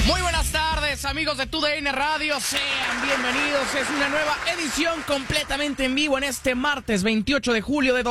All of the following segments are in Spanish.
Muy buenas tardes, amigos de TUDN Radio, sean bienvenidos. Es una nueva edición completamente en vivo en este martes 28 de julio de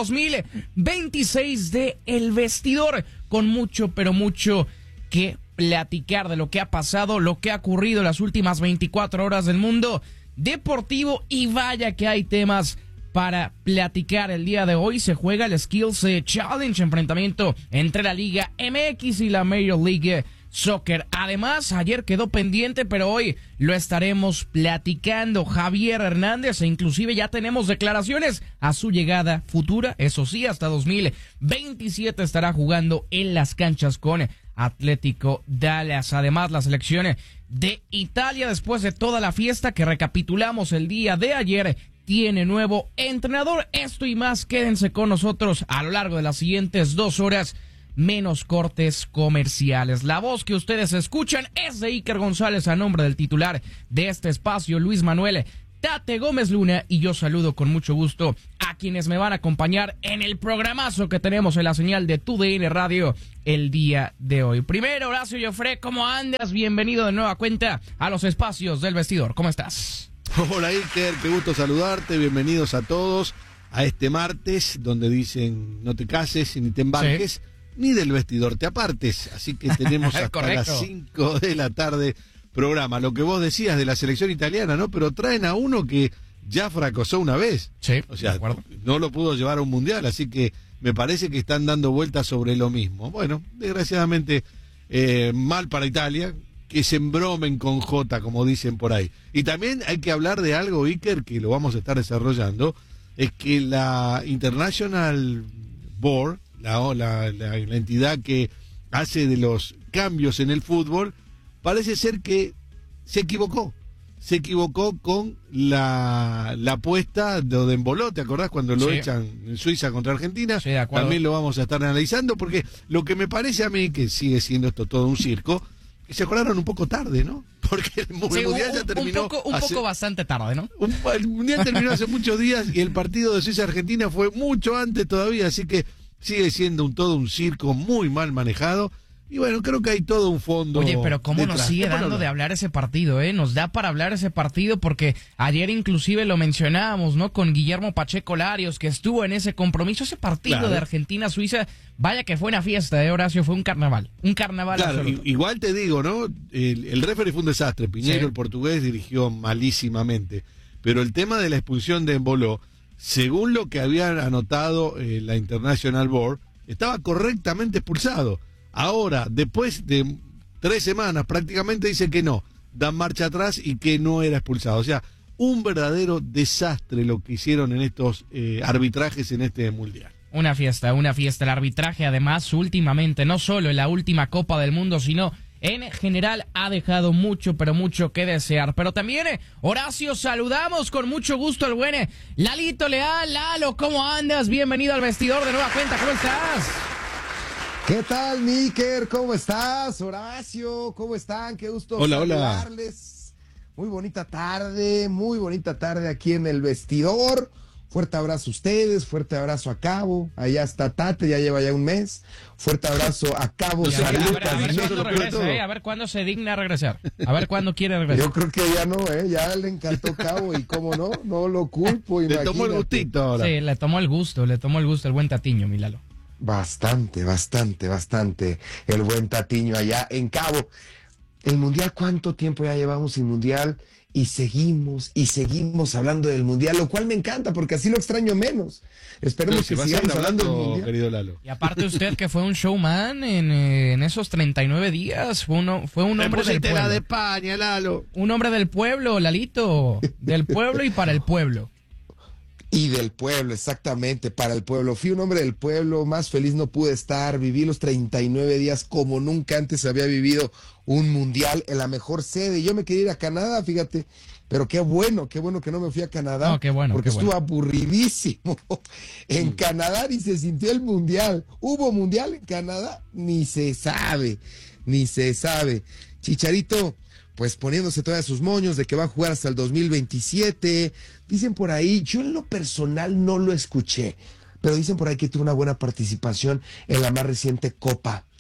2026 de El Vestidor, con mucho, pero mucho que platicar de lo que ha pasado, lo que ha ocurrido en las últimas 24 horas del mundo deportivo, y vaya que hay temas para platicar. El día de hoy se juega el Skills Challenge, enfrentamiento entre la Liga MX y la Major League Soccer. Además, ayer quedó pendiente, pero hoy lo estaremos platicando. Javier Hernández, e inclusive ya tenemos declaraciones a su llegada futura. Eso sí, hasta 2027 estará jugando en las canchas con Atlético Dallas. Además, la selección de Italia, después de toda la fiesta que recapitulamos el día de ayer, tiene nuevo entrenador. Esto y más, quédense con nosotros a lo largo de las siguientes 2 horas. Menos cortes comerciales. La voz que ustedes escuchan es de Iker González, a nombre del titular de este espacio, Luis Manuel Tate Gómez Luna, y yo saludo con mucho gusto a quienes me van a acompañar en el programazo que tenemos en la señal de TUDN Radio el día de hoy. Primero, Horacio Joffre, ¿cómo andas? Bienvenido de nueva cuenta a los espacios del Vestidor. ¿Cómo estás? Hola Iker, qué gusto saludarte, bienvenidos a todos a este martes donde dicen no te cases ni te embarques. Sí. Ni del vestidor te apartes, así que tenemos hasta las 5 de la tarde programa. Lo que vos decías de la selección italiana, ¿no? Pero traen a uno que ya fracasó una vez. Sí, o sea, no lo pudo llevar a un mundial, así que me parece que están dando vueltas sobre lo mismo. Bueno, desgraciadamente, mal para Italia, que se embromen con J, como dicen por ahí. Y también hay que hablar de algo, Iker, que lo vamos a estar desarrollando, es que la International Board, la entidad que hace de los cambios en el fútbol, parece ser que se equivocó con la apuesta de Dembélé. ¿Te acordás cuando lo echan en Suiza contra Argentina? Sí, de acuerdo. También lo vamos a estar analizando, porque lo que me parece a mí, que sigue siendo esto todo un circo, que se acordaron un poco tarde, ¿no? Porque el Mundial ya terminó. Un poco bastante tarde, ¿no? El Mundial terminó hace muchos días y el partido de Suiza-Argentina fue mucho antes todavía, así que sigue siendo todo un circo muy mal manejado. Y bueno, creo que hay todo un fondo. Oye, pero ¿cómo detrás. nos sigue dando de hablar ese partido, eh? Nos da para hablar ese partido, porque ayer inclusive lo mencionábamos, ¿no? Con Guillermo Pacheco Larios, que estuvo en ese compromiso, ese partido de Argentina-Suiza. Vaya que fue una fiesta, Horacio, fue un carnaval. Un carnaval absoluto. Igual te digo, ¿no? El referee fue un desastre. Piñeiro, el portugués, dirigió malísimamente. Pero el tema de la expulsión de Embolo, según lo que habían anotado la International Board, estaba correctamente expulsado. Ahora, después de 3 semanas, prácticamente dice que no, dan marcha atrás y que no era expulsado. O sea, un verdadero desastre lo que hicieron en estos arbitrajes en este Mundial. Una fiesta. El arbitraje, además, últimamente, no solo en la última Copa del Mundo, sino en general, ha dejado mucho, pero mucho que desear. Pero también, Horacio, saludamos con mucho gusto al buen Lalito Leal. Lalo, ¿cómo andas? Bienvenido al Vestidor de nueva cuenta, ¿cómo estás? ¿Qué tal, Níker? ¿Cómo estás? Horacio, ¿cómo están? Qué gusto saludarles. Muy bonita tarde aquí en El Vestidor. Fuerte abrazo a ustedes, fuerte abrazo a Cabo. Allá está Tate, ya lleva un mes. Fuerte abrazo a Cabo. A ver cuándo se digna regresar. A ver cuándo quiere regresar. Yo creo que ya no, ya le encantó Cabo y cómo no lo culpo. Le tomó el gustito ahora. Sí, le tomó el gusto el buen Tatiño, mi Lalo. Bastante. El buen Tatiño allá en Cabo. El Mundial, ¿cuánto tiempo ya llevamos sin Mundial? Y seguimos hablando del Mundial, lo cual me encanta porque así lo extraño menos. Esperemos que sigamos hablando del Mundial. Querido Lalo. Y aparte usted, que fue un showman en esos 39 días, fue un hombre del pueblo. De España, Lalo. Un hombre del pueblo, Lalito, del pueblo y para el pueblo. Y del pueblo, exactamente, para el pueblo. Fui un hombre del pueblo, más feliz no pude estar. Viví los 39 días como nunca antes había vivido un mundial en la mejor sede. Yo me quería ir a Canadá, fíjate, pero qué bueno que no me fui a Canadá. No, qué bueno. Porque estuvo bueno. aburridísimo. En Canadá ni se sintió el mundial. ¿Hubo mundial en Canadá? Ni se sabe. Chicharito, pues poniéndose todavía sus moños de que va a jugar hasta el 2027. Dicen por ahí, yo en lo personal no lo escuché, pero dicen por ahí que tuvo una buena participación en la más reciente Copa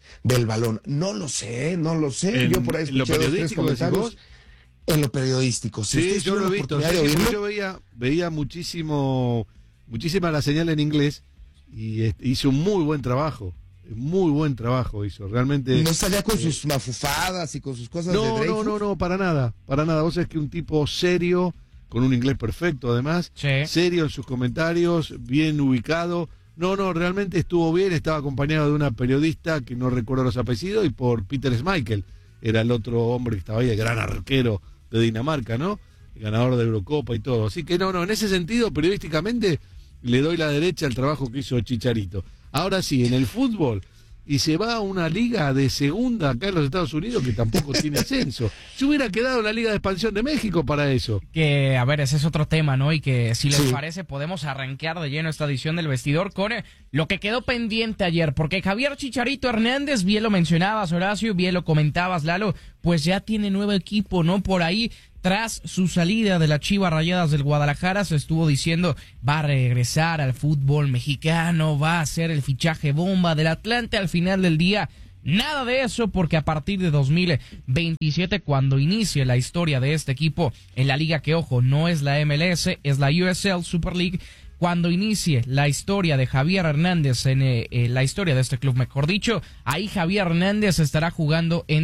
del balón. No lo sé. Yo por ahí escuché ¿En lo periodístico comentarios. En lo periodístico. Sí, yo lo he visto. Yo veía muchísima la señal en inglés y hizo un muy buen trabajo. Muy buen trabajo hizo, realmente. No salía con sus mafufadas y con sus cosas de Dreyfus. No, para nada. Vos sabés que un tipo serio, con un inglés perfecto además, serio en sus comentarios, bien ubicado. No, realmente estuvo bien, estaba acompañado de una periodista que no recuerdo los apellidos y por Peter Schmeichel, era el otro hombre que estaba ahí, el gran arquero de Dinamarca, ¿no? El ganador de Eurocopa y todo. Así que en ese sentido, periodísticamente, le doy la derecha al trabajo que hizo Chicharito. Ahora sí, en el fútbol, y se va a una liga de segunda acá en los Estados Unidos que tampoco tiene ascenso. Se hubiera quedado en la Liga de Expansión de México para eso. Que, a ver, ese es otro tema, ¿no? Y que si les parece podemos arrancar de lleno esta edición del Vestidor con lo que quedó pendiente ayer, porque Javier Chicharito Hernández, bien lo mencionabas, Horacio, bien lo comentabas, Lalo, pues ya tiene nuevo equipo, ¿no? Por ahí, tras su salida de las Chivas Rayadas del Guadalajara, se estuvo diciendo va a regresar al fútbol mexicano, va a ser el fichaje bomba del Atlante. Al final del día, nada de eso, porque a partir de 2027, cuando inicie la historia de este equipo en la liga que, ojo, no es la MLS, es la USL Super League, cuando inicie la historia de Javier Hernández en la historia de este club, mejor dicho, ahí Javier Hernández estará jugando en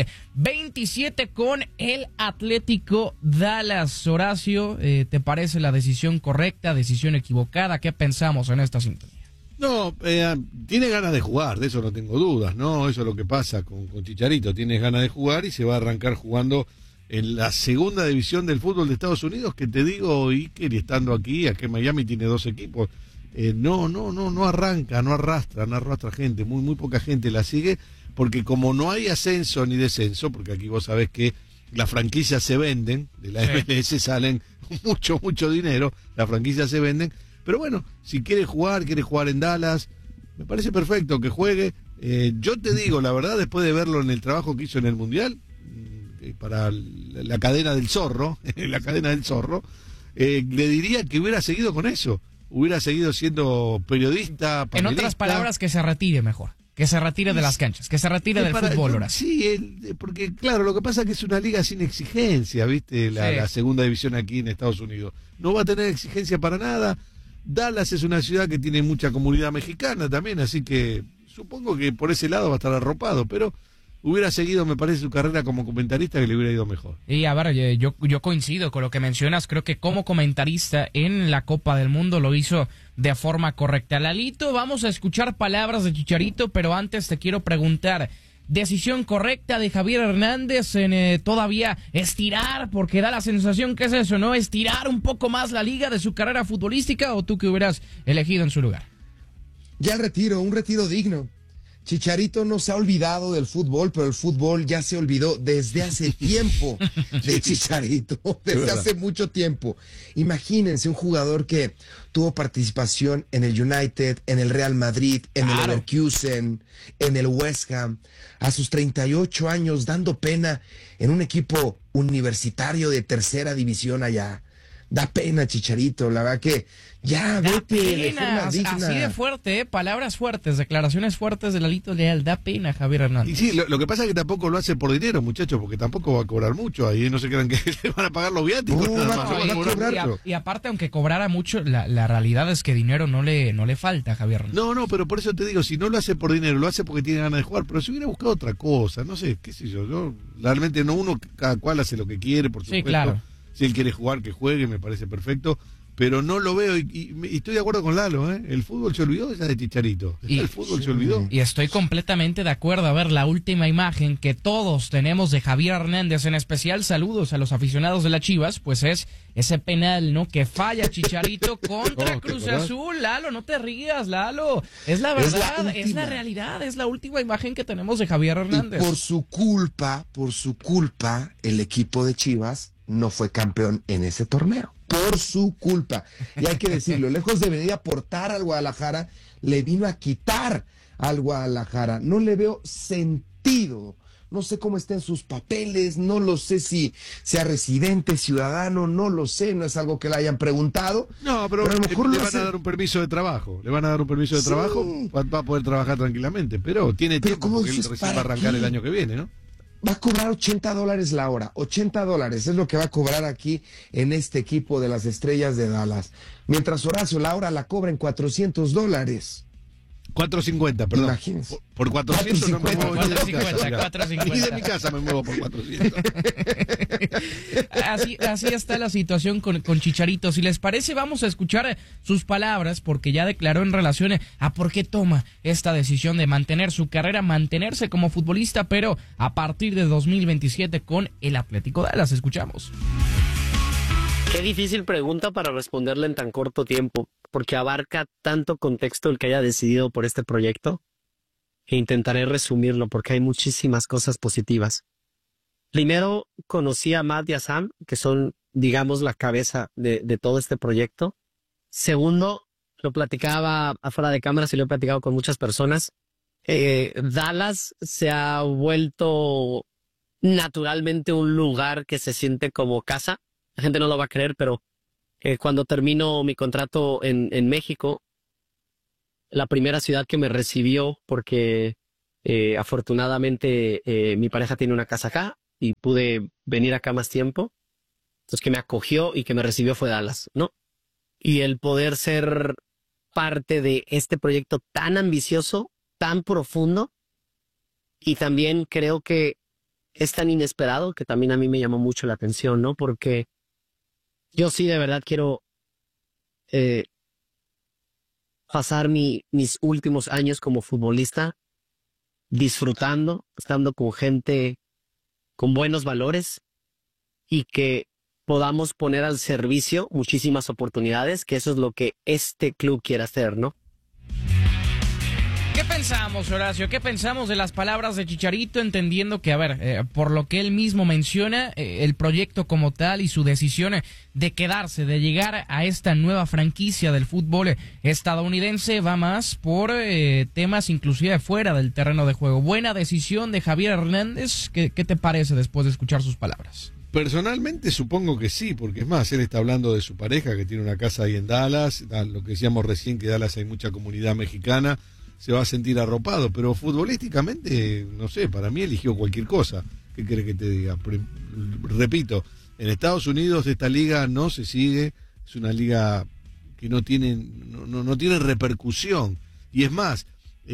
2027 con el Atlético Dallas. Horacio, ¿te parece la decisión correcta, decisión equivocada? ¿Qué pensamos en esta sintonía? No, tiene ganas de jugar, de eso no tengo dudas, ¿no? Eso es lo que pasa con Chicharito, tiene ganas de jugar y se va a arrancar jugando en la segunda división del fútbol de Estados Unidos, que te digo, Iker, y estando aquí en Miami tiene 2 equipos, no arranca, no arrastra gente, muy poca gente la sigue, porque como no hay ascenso ni descenso, porque aquí vos sabés que las franquicias se venden, de la MLS salen mucho dinero, las franquicias se venden, pero bueno, si quiere jugar en Dallas, me parece perfecto que juegue. Yo te digo, la verdad, después de verlo en el trabajo que hizo en el Mundial, para la cadena del Zorro, le diría que hubiera seguido con eso, hubiera seguido siendo periodista, panelista. En otras palabras, que se retire mejor, que se retire de las canchas, que se retire del fútbol, ahora. Sí, porque claro, lo que pasa es que es una liga sin exigencia, ¿viste? La segunda división aquí en Estados Unidos. No va a tener exigencia para nada. Dallas es una ciudad que tiene mucha comunidad mexicana también, así que supongo que por ese lado va a estar arropado, pero hubiera seguido, me parece, su carrera como comentarista, que le hubiera ido mejor. Y a ver, yo coincido con lo que mencionas. Creo que como comentarista en la Copa del Mundo lo hizo de forma correcta. Lalito, vamos a escuchar palabras de Chicharito, pero antes te quiero preguntar, ¿decisión correcta de Javier Hernández en todavía estirar, porque da la sensación que es eso, ¿no? Estirar un poco más la liga de su carrera futbolística, o tú que hubieras elegido en su lugar? Ya el retiro, un retiro digno. Chicharito no se ha olvidado del fútbol, pero el fútbol ya se olvidó desde hace tiempo de Chicharito, desde hace mucho tiempo. Imagínense un jugador que tuvo participación en el United, en el Real Madrid, en el Leverkusen, en el West Ham, a sus 38 años dando pena en un equipo universitario de tercera división allá. Da pena, Chicharito, la verdad que ya vete de forma digna. Así de fuerte, palabras fuertes, declaraciones fuertes de Lalito Leal. Da pena, Javier Hernández. Y sí, lo que pasa es que tampoco lo hace por dinero, muchachos, porque tampoco va a cobrar mucho. Ahí no se crean que le van a pagar los viáticos. Y aparte, aunque cobrara mucho, la realidad es que dinero no le falta a Javier Hernández. No, pero por eso te digo, si no lo hace por dinero, lo hace porque tiene ganas de jugar. Pero si hubiera buscado otra cosa, no sé, qué sé yo. Realmente no, cada cual hace lo que quiere, por supuesto. Sí, claro. Si él quiere jugar, que juegue, me parece perfecto. Pero no lo veo y estoy de acuerdo con Lalo, ¿eh? El fútbol se olvidó ya de Chicharito. El fútbol se olvidó. Y estoy completamente de acuerdo. A ver, la última imagen que todos tenemos de Javier Hernández, en especial saludos a los aficionados de las Chivas, pues es ese penal, ¿no? Que falla Chicharito contra Cruz Azul. Lalo, no te rías, Lalo. Es la verdad, es la realidad, es la última imagen que tenemos de Javier Hernández. Y por su culpa, el equipo de Chivas no fue campeón en ese torneo. Por su culpa. Y hay que decirlo, lejos de venir a aportar al Guadalajara, le vino a quitar al Guadalajara. No le veo sentido no sé cómo estén sus papeles, no lo sé si sea residente, ciudadano, no lo sé, no es algo que le hayan preguntado. No, pero a lo mejor le van a dar un permiso de trabajo, va a poder trabajar tranquilamente, pero tiene tiempo porque él recién va a arrancar el año que viene, ¿no? Va a cobrar $80 la hora, $80 es lo que va a cobrar aquí en este equipo de las Estrellas de Dallas. Mientras Horacio la hora la cobra en $400. 450, perdón. Imagínense. Por 400 no me muevo ni de mi casa. 450. Ni de mi casa me muevo por 400. Así está la situación con Chicharito. Si les parece, vamos a escuchar sus palabras, porque ya declaró en relación a por qué toma esta decisión de mantener su carrera, mantenerse como futbolista, pero a partir de 2027 con el Atlético Dallas. Escuchamos. Qué difícil pregunta para responderla en tan corto tiempo, porque abarca tanto contexto el que haya decidido por este proyecto, e intentaré resumirlo porque hay muchísimas cosas positivas. Primero, conocí a Matt y a Sam, que son, digamos, la cabeza de todo este proyecto. Segundo, lo platicaba afuera de cámaras y lo he platicado con muchas personas. Dallas se ha vuelto naturalmente un lugar que se siente como casa. La gente no lo va a creer, pero cuando termino mi contrato en México, la primera ciudad que me recibió, porque afortunadamente mi pareja tiene una casa acá y pude venir acá más tiempo, entonces que me acogió y que me recibió fue Dallas, ¿no? Y el poder ser parte de este proyecto tan ambicioso, tan profundo, y también creo que es tan inesperado que también a mí me llamó mucho la atención, ¿no? Porque yo sí de verdad quiero pasar mis últimos años como futbolista disfrutando, estando con gente con buenos valores y que podamos poner al servicio muchísimas oportunidades, que eso es lo que este club quiere hacer, ¿no? ¿Qué pensamos, Horacio? ¿Qué pensamos de las palabras de Chicharito? Entendiendo que, a ver, por lo que él mismo menciona, el proyecto como tal y su decisión de quedarse, de llegar a esta nueva franquicia del fútbol estadounidense, va más por temas inclusive fuera del terreno de juego. Buena decisión de Javier Hernández. ¿Qué te parece después de escuchar sus palabras? Personalmente supongo que sí, porque es más, él está hablando de su pareja que tiene una casa ahí en Dallas, lo que decíamos recién, que Dallas hay mucha comunidad mexicana, se va a sentir arropado, pero futbolísticamente, no sé, para mí eligió cualquier cosa. ¿Qué querés que te diga? Repito, en Estados Unidos esta liga no se sigue, es una liga que no tiene repercusión, y es más,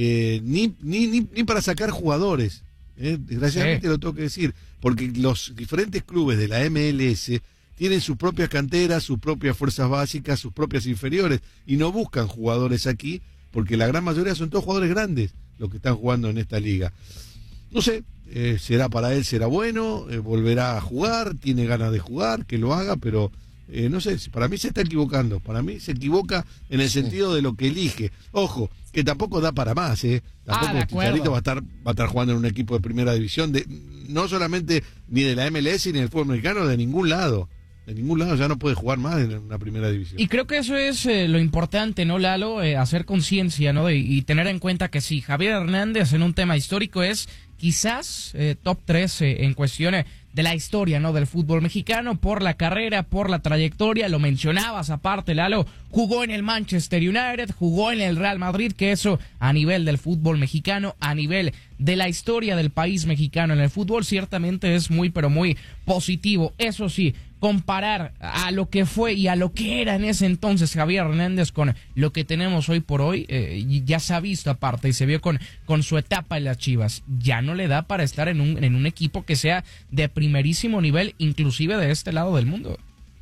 ni para sacar jugadores, desgraciadamente lo tengo que decir, porque los diferentes clubes de la MLS tienen sus propias canteras, sus propias fuerzas básicas, sus propias inferiores, y no buscan jugadores aquí, porque la gran mayoría son todos jugadores grandes los que están jugando en esta liga. No sé, será para él, será bueno, volverá a jugar, tiene ganas de jugar, que lo haga, pero no sé, para mí se está equivocando, para mí se equivoca en el sentido de lo que elige. Ojo, que tampoco da para más, tampoco Chicharito va a estar jugando en un equipo de primera división, no solamente ni de la MLS ni del fútbol mexicano, de ningún lado. De ningún lado ya no puede jugar más en una primera división. Y creo que eso es lo importante, ¿no, Lalo? Hacer conciencia, ¿no? Y tener en cuenta que sí, Javier Hernández en un tema histórico es quizás top 3 en cuestión de la historia, ¿no? Del fútbol mexicano, por la carrera, por la trayectoria, lo mencionabas aparte, Lalo, jugó en el Manchester United, jugó en el Real Madrid, que eso a nivel del fútbol mexicano, a nivel de la historia del país mexicano en el fútbol, ciertamente es muy, pero muy positivo. Eso sí, comparar a lo que fue y a lo que era en ese entonces Javier Hernández con lo que tenemos hoy por hoy, ya se ha visto aparte y se vio con su etapa en las Chivas. Ya no le da para estar en un equipo que sea de primerísimo nivel, inclusive de este lado del mundo.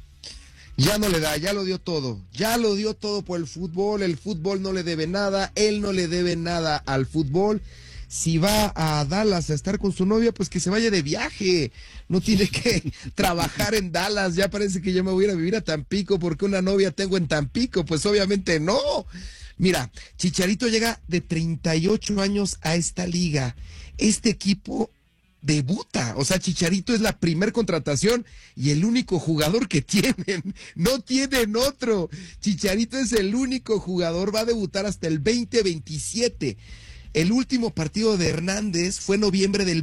Ya no le da, ya lo dio todo por el fútbol no le debe nada, él no le debe nada al fútbol. Si va a Dallas a estar con su novia, pues que se vaya de viaje, no tiene que trabajar en Dallas. Ya parece que yo me voy a ir a vivir a Tampico porque una novia tengo en Tampico, pues obviamente no. Mira, Chicharito llega de 38 años a esta liga, este equipo debuta, o sea, Chicharito es la primer contratación y el único jugador que tienen, no tienen otro. Chicharito es el único jugador, va a debutar hasta el 2027. El último partido de Hernández fue en noviembre del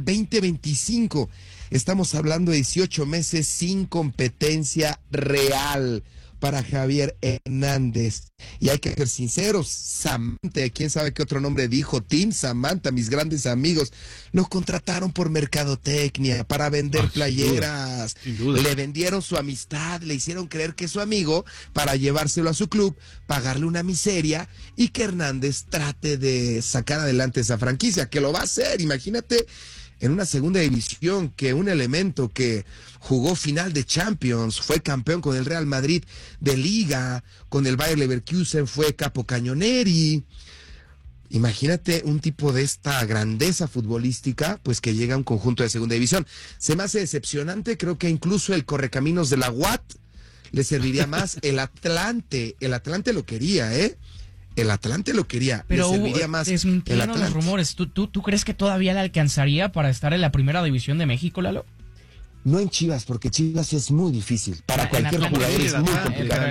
2025. Estamos hablando de 18 meses sin competencia real para Javier Hernández. Y hay que ser sinceros, Samantha, quién sabe qué otro nombre dijo, Team Samantha, mis grandes amigos, lo contrataron por mercadotecnia, para vender playeras. Sin duda. Le vendieron su amistad, le hicieron creer que es su amigo para llevárselo a su club, pagarle una miseria y que Hernández trate de sacar adelante esa franquicia, que lo va a hacer, imagínate. En una segunda división, que un elemento que jugó final de Champions, fue campeón con el Real Madrid de Liga, con el Bayer Leverkusen fue capo cañoneri. Imagínate un tipo de esta grandeza futbolística, pues que llega a un conjunto de segunda división. Se me hace decepcionante, creo que incluso el correcaminos de la UAT le serviría más. El Atlante lo quería, El Atlante lo quería, pero le serviría más el Atlante. Los rumores. ¿Tú crees que todavía le alcanzaría para estar en la primera división de México, Lalo? No en Chivas, porque Chivas es muy difícil. Para cualquier jugador es muy complicado.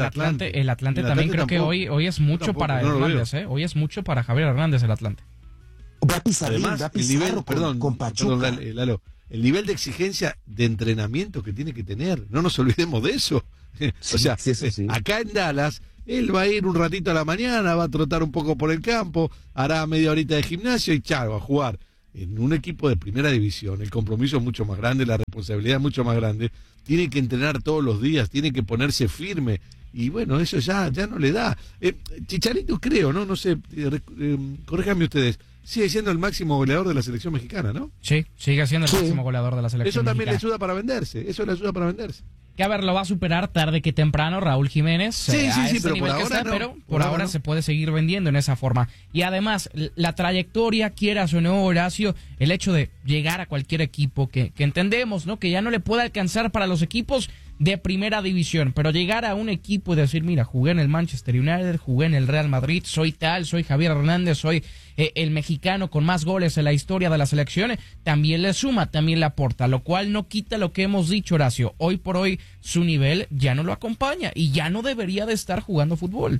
El Atlante también creo que hoy es mucho para Hernández, ¿eh? Hoy es mucho para Javier Hernández el Atlante. Va a pisar bien, va a pisar con Pachuca. Lalo, el nivel de exigencia de entrenamiento que tiene que tener, no nos olvidemos de eso. Sí, acá en Dallas, él va a ir un ratito a la mañana, va a trotar un poco por el campo, hará media horita de gimnasio y chao, a jugar. En un equipo de primera división, el compromiso es mucho más grande, la responsabilidad es mucho más grande, tiene que entrenar todos los días, tiene que ponerse firme, y bueno, eso ya no le da. Chicharito creo, no sé, corríjanme ustedes, sigue siendo el máximo goleador de la selección mexicana, ¿no? Sí, sigue siendo el máximo goleador de la selección mexicana. Eso también mexicana. le ayuda para venderse. Que a ver, lo va a superar tarde que temprano Raúl Jiménez. Sí, pero por ahora no. Pero por ahora se puede seguir vendiendo en esa forma. Y además, la trayectoria, quieras o no, Horacio, el hecho de llegar a cualquier equipo que entendemos, ¿no? Que ya no le puede alcanzar para los equipos de primera división, pero llegar a un equipo y decir, mira, jugué en el Manchester United, jugué en el Real Madrid, soy Javier Hernández, soy el mexicano con más goles en la historia de la selección, también le suma, también le aporta, lo cual no quita lo que hemos dicho, Horacio. Hoy por hoy su nivel ya no lo acompaña y ya no debería de estar jugando fútbol.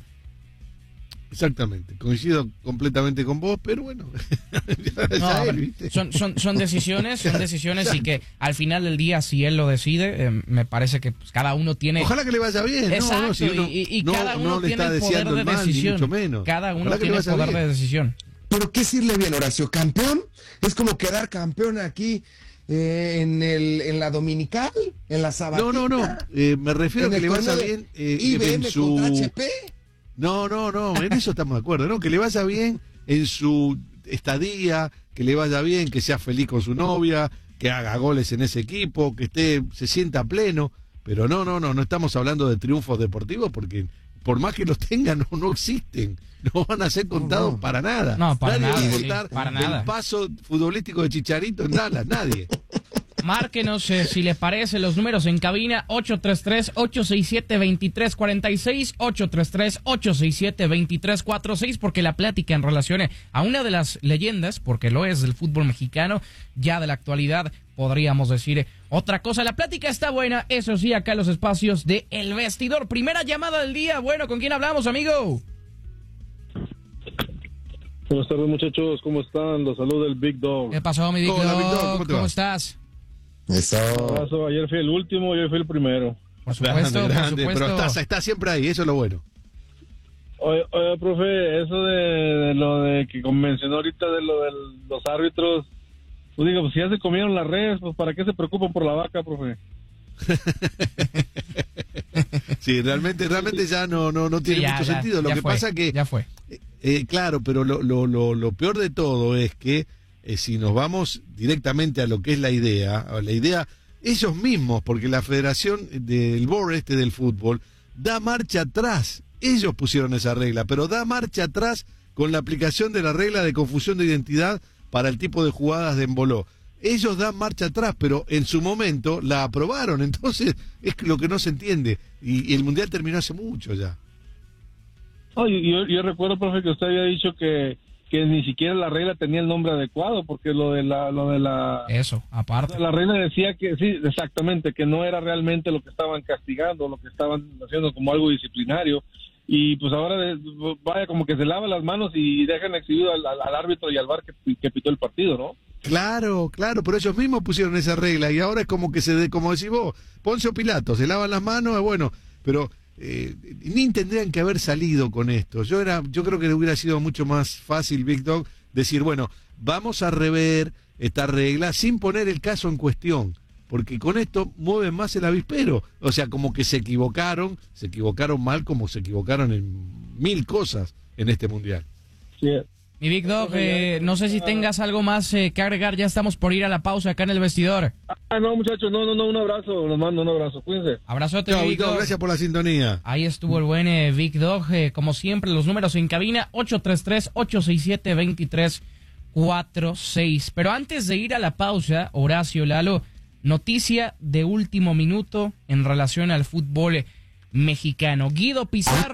Exactamente, coincido completamente con vos, pero bueno, son decisiones y que al final del día, si él lo decide, me parece que pues, cada uno tiene... Ojalá que le vaya bien. Exacto, no, si uno, y cada uno le tiene está el poder de mal, decisión. ni mucho menos. Cada uno Ojalá tiene el poder bien. de decisión. Pero qué decirle bien, Horacio, campeón es como quedar campeón aquí en la Dominical, en la Sabatita. No, me refiero a que le vaya bien IBM en su... contra HP. No, en eso estamos de acuerdo, ¿no? Que le vaya bien en su estadía, que le vaya bien, que sea feliz con su novia, que haga goles en ese equipo, que se sienta pleno, pero no estamos hablando de triunfos deportivos porque por más que los tengan, no existen, no van a ser contados para nada. No, para nadie nada, va a contar para nada. el paso futbolístico de Chicharito en Dallas, nadie. Márquenos si le parece los números en cabina 833-867-2346, 833-867-2346, porque la plática en relación a una de las leyendas, porque lo es del fútbol mexicano, ya de la actualidad, podríamos decir otra cosa. La plática está buena, eso sí, acá en los espacios de El Vestidor. Primera llamada del día, bueno, ¿con quién hablamos, amigo? Buenas tardes, muchachos, ¿cómo están? Los saluda el Big Dog. ¿Qué pasó, mi Big Dog? Hola, Big Dog, ¿Cómo estás? Eso. Ayer fui el último, ayer fui el primero. Por supuesto, grande, pero está siempre ahí, eso es lo bueno. Oye, profe, eso de lo de que mencionó ahorita de lo de los árbitros, pues digo, pues si ya se comieron las redes, pues ¿para qué se preocupan por la vaca, profe? Sí, realmente ya no tiene mucho sentido. Lo que pasa que ya fue. Claro, pero lo peor de todo es que si nos vamos directamente a lo que es la idea, ellos mismos, porque la Federación del Board del fútbol da marcha atrás. Ellos pusieron esa regla, pero da marcha atrás con la aplicación de la regla de confusión de identidad para el tipo de jugadas de emboló. Ellos dan marcha atrás, pero en su momento la aprobaron, entonces es lo que no se entiende. Y el Mundial terminó hace mucho ya. Oh, yo recuerdo, profe, que usted había dicho que ni siquiera la regla tenía el nombre adecuado, porque lo de la eso, aparte. La regla decía que sí, exactamente, que no era realmente lo que estaban castigando, lo que estaban haciendo como algo disciplinario, y pues ahora vaya como que se lava las manos y dejan exhibido al árbitro y al VAR que pitó el partido, ¿no? Claro, pero ellos mismos pusieron esa regla y ahora es como que como decís vos, Poncio Pilato, se lavan las manos, bueno, pero ni tendrían que haber salido con esto. Yo creo que hubiera sido mucho más fácil, Big Dog, decir, bueno, vamos a rever esta regla sin poner el caso en cuestión, porque con esto mueven más el avispero. O sea, como que se equivocaron mal, como se equivocaron en 1000 cosas en este mundial. Sí. Mi Big Dog, no sé si tengas algo más que agregar, ya estamos por ir a la pausa acá en el vestidor. No, muchachos, no, un abrazo, los mando un abrazo, cuídense. Abrazote, Chao, Big Dog. Gracias por la sintonía. Ahí estuvo el buen Big Dog, como siempre, los números en cabina, 833-867-2346. Pero antes de ir a la pausa, Horacio, Lalo, noticia de último minuto en relación al fútbol mexicano. Guido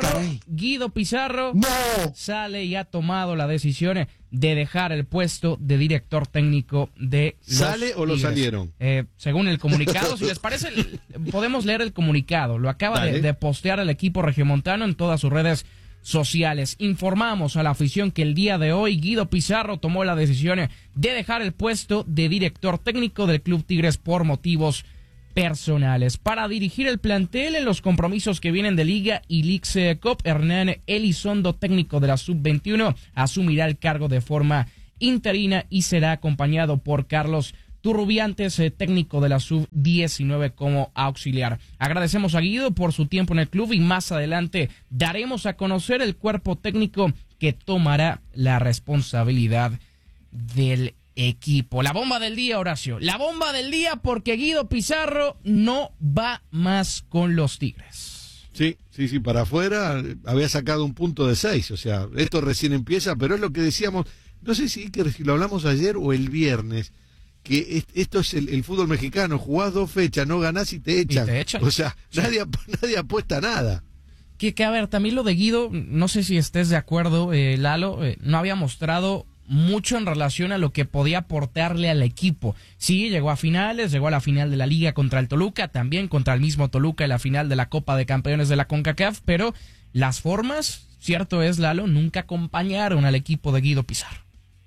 Pizarro ¡No! sale y ha tomado la decisión de dejar el puesto de director técnico de los ¿Sale o lo Tigres. salieron? Según el comunicado, si les parece, podemos leer el comunicado. Lo acaba de postear el equipo regiomontano en todas sus redes sociales. Informamos a la afición que el día de hoy Guido Pizarro tomó la decisión de dejar el puesto de director técnico del Club Tigres por motivos personales. Para dirigir el plantel en los compromisos que vienen de Liga y Leagues Cup, Hernán Elizondo, técnico de la Sub-21, asumirá el cargo de forma interina y será acompañado por Carlos Turrubiantes, técnico de la Sub-19 como auxiliar. Agradecemos a Guido por su tiempo en el club y más adelante daremos a conocer el cuerpo técnico que tomará la responsabilidad del equipo. La bomba del día, Horacio. La bomba del día porque Guido Pizarro no va más con los Tigres. Sí, para afuera había sacado un punto de 6, o sea, esto recién empieza, pero es lo que decíamos, no sé si lo hablamos ayer o el viernes, que esto es el fútbol mexicano, jugás 2 fechas, no ganás y te echan. O sea, sí. nadie apuesta nada. Que a ver, también lo de Guido, no sé si estés de acuerdo, Lalo, no había mostrado mucho en relación a lo que podía aportarle al equipo. Sí, llegó a finales, llegó a la final de la Liga contra el Toluca, también contra el mismo Toluca en la final de la Copa de Campeones de la CONCACAF, pero las formas, cierto es, Lalo, nunca acompañaron al equipo de Guido Pizarro.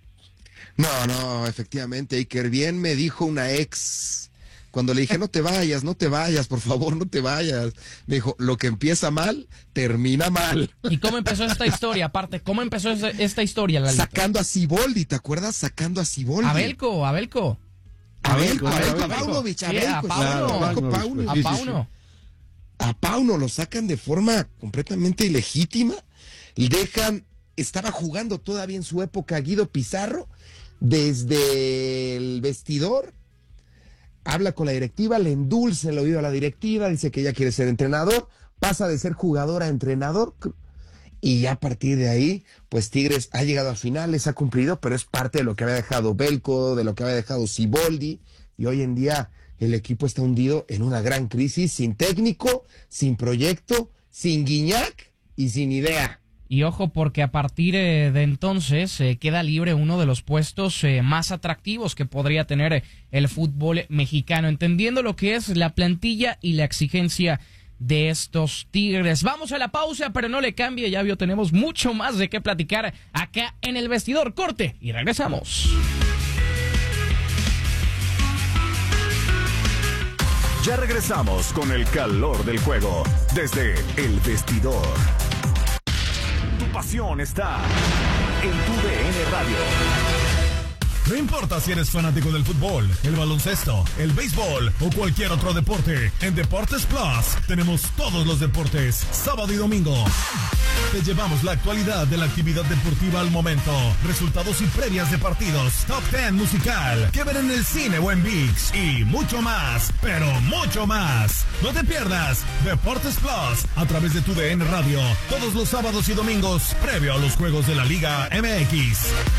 No, efectivamente, Iker, bien me dijo una ex, cuando le dije, no te vayas, por favor, no te vayas. Me dijo, lo que empieza mal, termina mal. ¿Y cómo empezó esta historia? Aparte, ¿cómo empezó esta historia, Lalito? Sacando a Siboldi, ¿te acuerdas? Sacando a Siboldi. Abelko. A Pauno lo sacan de forma completamente ilegítima. Estaba jugando todavía en su época Guido Pizarro, desde el vestidor, habla con la directiva, le endulza el oído a la directiva, dice que ya quiere ser entrenador, pasa de ser jugador a entrenador, y ya a partir de ahí, pues Tigres ha llegado a finales, ha cumplido, pero es parte de lo que había dejado Belko, de lo que había dejado Siboldi, y hoy en día el equipo está hundido en una gran crisis, sin técnico, sin proyecto, sin Guiñac y sin idea. Y ojo, porque a partir de entonces queda libre uno de los puestos más atractivos que podría tener el fútbol mexicano, entendiendo lo que es la plantilla y la exigencia de estos Tigres. Vamos a la pausa, pero no le cambie, ya vio, tenemos mucho más de qué platicar acá en el vestidor. Corte y regresamos. Ya regresamos con el calor del juego desde el vestidor. Tu pasión está en tu DN Radio. No importa si eres fanático del fútbol, el baloncesto, el béisbol o cualquier otro deporte, en Deportes Plus tenemos todos los deportes, sábado y domingo. Te llevamos la actualidad de la actividad deportiva al momento, resultados y previas de partidos, top 10 musical, que ver en el cine o en ViX y mucho más, pero mucho más. No te pierdas Deportes Plus a través de tu DN Radio, todos los sábados y domingos, previo a los juegos de la Liga MX.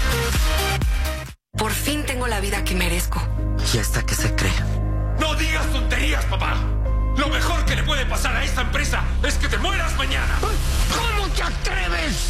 Por fin tengo la vida que merezco. ¿Y hasta qué se cree? ¡No digas tonterías, papá! Lo mejor que le puede pasar a esta empresa es que te mueras mañana. ¿Cómo te atreves?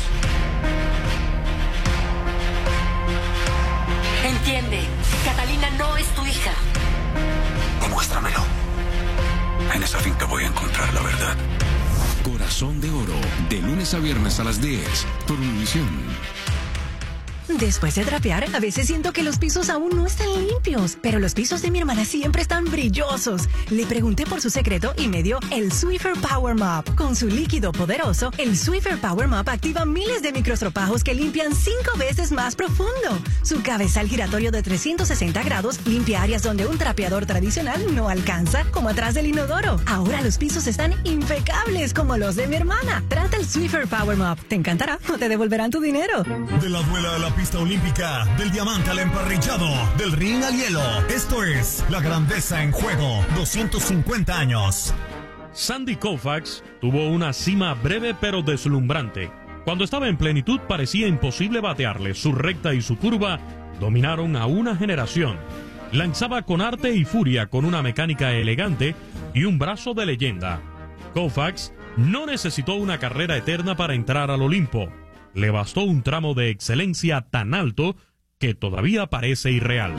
Entiende, Catalina no es tu hija. Demuéstramelo. En esa finca voy a encontrar la verdad. Corazón de Oro, de lunes a viernes a las 10, por Univisión. Después de trapear, a veces siento que los pisos aún no están limpios, pero los pisos de mi hermana siempre están brillosos. Le pregunté por su secreto y me dio el Swiffer Power Mop. Con su líquido poderoso, el Swiffer Power Mop activa miles de microstropajos que limpian 5 veces más profundo. Su cabezal giratorio de 360 grados limpia áreas donde un trapeador tradicional no alcanza, como atrás del inodoro. Ahora los pisos están impecables como los de mi hermana. Trata el Swiffer Power Mop. Te encantará o te devolverán tu dinero. De la duela a la pista olímpica, del diamante al emparrillado, del ring al hielo. Esto es La Grandeza en Juego, 250 años. Sandy Koufax tuvo una cima breve pero deslumbrante. Cuando estaba en plenitud parecía imposible batearle. Su recta y su curva dominaron a una generación. Lanzaba con arte y furia, con una mecánica elegante y un brazo de leyenda. Koufax no necesitó una carrera eterna para entrar al Olimpo. Le bastó un tramo de excelencia tan alto que todavía parece irreal.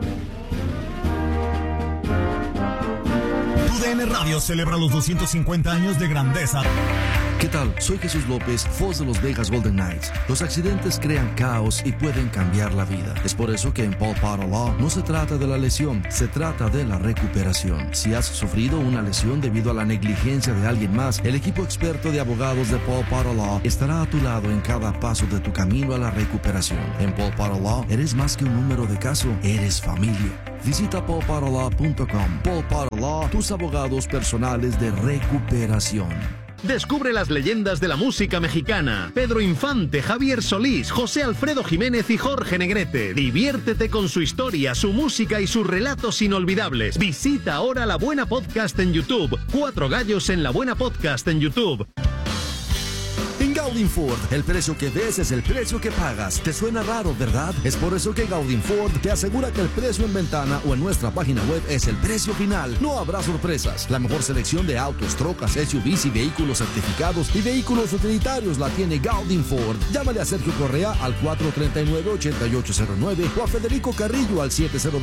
TUDN Radio celebra los 250 años de grandeza. ¿Qué tal? Soy Jesús López, voz de los Vegas Golden Knights. Los accidentes crean caos y pueden cambiar la vida. Es por eso que en Paul Potter Law no se trata de la lesión, se trata de la recuperación. Si has sufrido una lesión debido a la negligencia de alguien más, el equipo experto de abogados de Paul Potter Law estará a tu lado en cada paso de tu camino a la recuperación. En Paul Potter Law eres más que un número de caso, eres familia. Visita paulpotterlaw.com. Paul Potter Law, tus abogados personales de recuperación. Descubre las leyendas de la música mexicana. Pedro Infante, Javier Solís, José Alfredo Jiménez y Jorge Negrete. Diviértete con su historia, su música y sus relatos inolvidables. Visita ahora La Buena Podcast en YouTube. 4 gallos en La Buena Podcast en YouTube. En Gaudin Ford, el precio que ves es el precio que pagas. ¿Te suena raro, verdad? Es por eso que Gaudin Ford te asegura que el precio en ventana o en nuestra página web es el precio final. No habrá sorpresas. La mejor selección de autos, trocas, SUVs y vehículos certificados y vehículos utilitarios la tiene Gaudin Ford. Llámale a Sergio Correa al 439-8809 o a Federico Carrillo al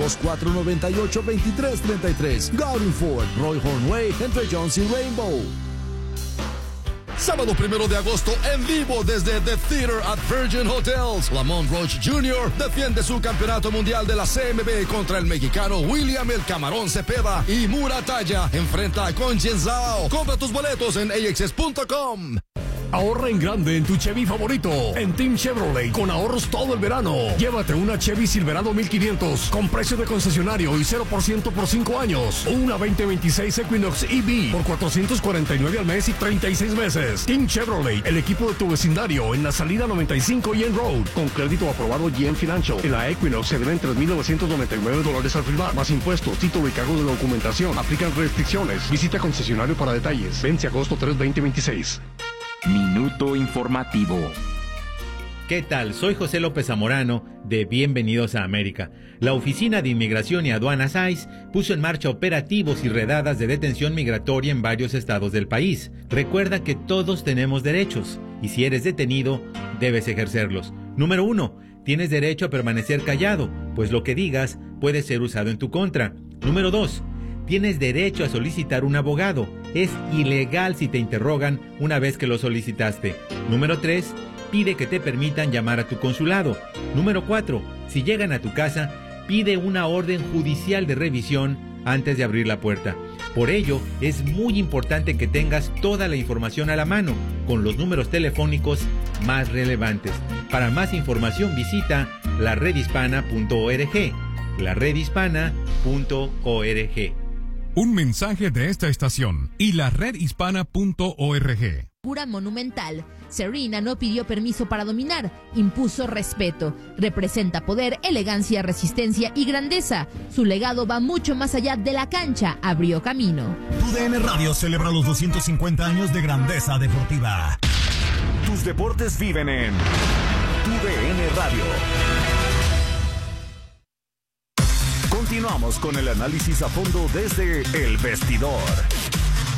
702-498-2333. Gaudin Ford, Roy Hornway, entre Jones y Rainbow. Sábado 1 de agosto en vivo desde The Theater at Virgin Hotels. Lamont Roach Jr. defiende su campeonato mundial de la CMB contra el mexicano William El Camarón Cepeda y Muratalla enfrenta a Conchenzao. Compra tus boletos en axs.com. Ahorra en grande en tu Chevy favorito. En Team Chevrolet, con ahorros todo el verano. Llévate una Chevy Silverado 1500 con precio de concesionario y 0% por 5 años. O una 2026 Equinox EV por $449 al mes y 36 meses. Team Chevrolet, el equipo de tu vecindario en la salida 95 y en Road. Con crédito aprobado GM Financial. En la Equinox se deben $3,999 al firmar. Más impuestos, título y cargo de documentación. Aplican restricciones. Visita concesionario para detalles. Vence agosto 3, 2026. Minuto informativo. ¿Qué tal? Soy José López Zamorano de Bienvenidos a América. La Oficina de Inmigración y Aduanas ICE puso en marcha operativos y redadas de detención migratoria en varios estados del país. Recuerda que todos tenemos derechos y si eres detenido, debes ejercerlos. Número 1. Tienes derecho a permanecer callado, pues lo que digas puede ser usado en tu contra. Número 2. Tienes derecho a solicitar un abogado. Es ilegal si te interrogan una vez que lo solicitaste. Número 3. Pide que te permitan llamar a tu consulado. Número 4. Si llegan a tu casa, pide una orden judicial de revisión antes de abrir la puerta. Por ello, es muy importante que tengas toda la información a la mano, con los números telefónicos más relevantes. Para más información visita laredhispana.org. laredhispana.org. Un mensaje de esta estación y laredhispana.org. Pura monumental. Serena no pidió permiso para dominar, impuso respeto. Representa poder, elegancia, resistencia y grandeza. Su legado va mucho más allá de la cancha, abrió camino. TUDN Radio celebra los 250 años de grandeza deportiva. Tus deportes viven en TUDN Radio. Continuamos con el análisis a fondo desde El Vestidor.